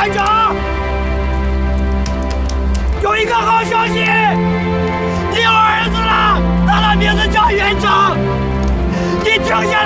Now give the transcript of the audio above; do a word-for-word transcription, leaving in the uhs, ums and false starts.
团长，有一个好消息，你有儿子了，他的名字叫元长。你听下来。